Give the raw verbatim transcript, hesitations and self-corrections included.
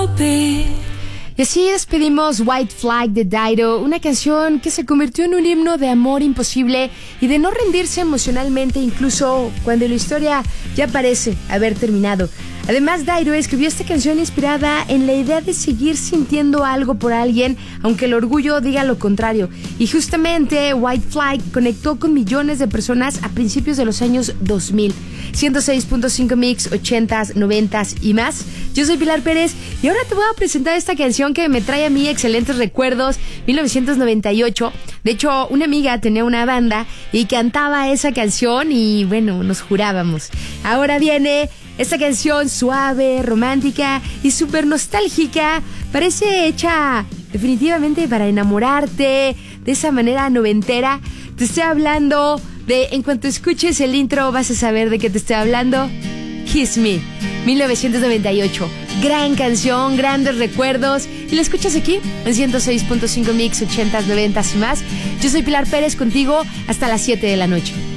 be. Y así despedimos White Flag de Dido, una canción que se convirtió en un himno de amor imposible y de no rendirse emocionalmente incluso cuando la historia ya parece haber terminado. Además, Dido escribió esta canción inspirada en la idea de seguir sintiendo algo por alguien, aunque el orgullo diga lo contrario. Y justamente White Flag conectó con millones de personas a principios de los años dos mil. ciento seis punto cinco Mix, ochentas, noventas y más. Yo soy Pilar Pérez y ahora te voy a presentar esta canción que me trae a mí excelentes recuerdos. mil novecientos noventa y ocho. De hecho, una amiga tenía una banda y cantaba esa canción y bueno, nos jurábamos. Ahora viene esta canción suave, romántica y súper nostálgica. Parece hecha definitivamente para enamorarte de esa manera noventera. Te estoy hablando de, en cuanto escuches el intro vas a saber de qué te estoy hablando. Kiss Me, mil novecientos noventa y ocho. Gran canción, grandes recuerdos. Y la escuchas aquí en ciento seis punto cinco Mix, ochentas, noventas y más. Yo soy Pilar Pérez contigo hasta las siete de la noche.